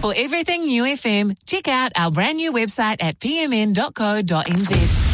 For everything New FM, check out our brand new website at pmn.co.nz.